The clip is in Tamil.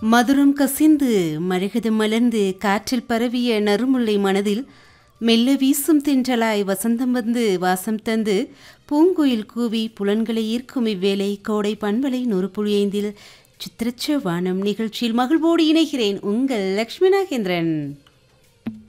மதுரம் கசிந்து மரகது மலர்ந்து காற்றில் பரவிய நறுமுல்லை மனதில் மெல்ல வீசும் தென்றலாய் வசந்தம் வந்து வாசம் தந்து பூங்குயில் கூவி புலன்களை ஈர்க்கும் இவ்வேளை கோடை பண்பலை 100.5 சித்திரச்ச வானம் நிகழ்ச்சியில் மகிழ்வோடு இணைகிறேன் உங்கள் லக்ஷ்மி நாகேந்திரன்.